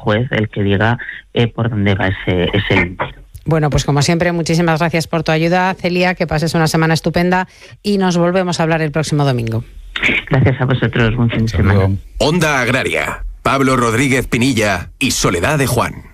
juez el que diga por dónde va ese dinero. Bueno, pues como siempre, muchísimas gracias por tu ayuda, Celia, que pases una semana estupenda y nos volvemos a hablar el próximo domingo. Gracias a vosotros, buen fin de semana. Onda Agraria, Pablo Rodríguez Pinilla y Soledad de Juan.